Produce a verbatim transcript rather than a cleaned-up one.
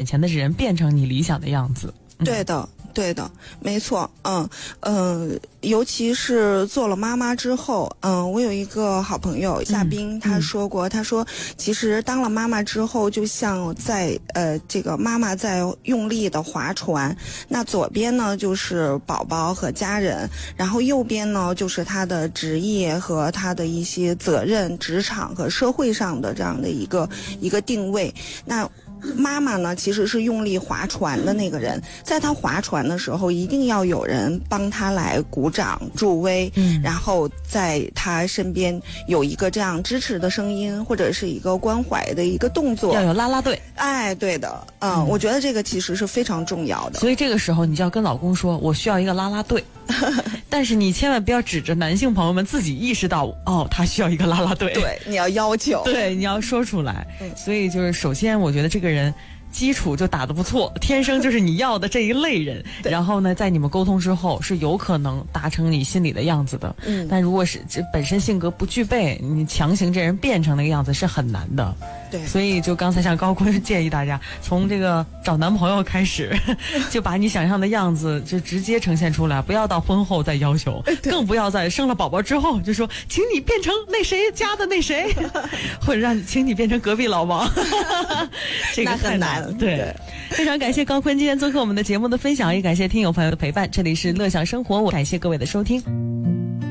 前的人变成你理想的样子。 嗯、对的。对的，没错，嗯嗯、呃，尤其是做了妈妈之后，嗯，我有一个好朋友夏冰，他说过，他说，其实当了妈妈之后，就像在呃这个妈妈在用力的划船，那左边呢就是宝宝和家人，然后右边呢就是他的职业和他的一些责任、职场和社会上的这样的一个一个定位，那。妈妈呢其实是用力划船的那个人，在她划船的时候一定要有人帮她来鼓掌助威，嗯，然后在她身边有一个这样支持的声音或者是一个关怀的一个动作， 要有啦啦队。 哎，对的，嗯，嗯我觉得这个其实是非常重要的。 所以这个时候你就要跟老公说，我需要一个啦啦队。但是你千万不要指着男性朋友们自己意识到，哦，他需要一个啦啦队。 对，你要要求， 对，你要说出来。嗯、所以就是首先我觉得这个人基础就打得不错，天生就是你要的这一类人。然后呢，在你们沟通之后是有可能达成你心里的样子的。嗯，但如果是这本身性格不具备，你强行这人变成那个样子是很难的。 对， 所以就刚才像高坤建议大家，从这个找男朋友开始，就把你想象的样子就直接呈现出来，不要到婚后再要求，更不要在生了宝宝之后就说，请你变成那谁家的那谁，或者让请你变成隔壁老王，这个太难了。对，对非常感谢高坤今天做客我们的节目的分享，也感谢听友朋友的陪伴。这里是乐享生活，我感谢各位的收听。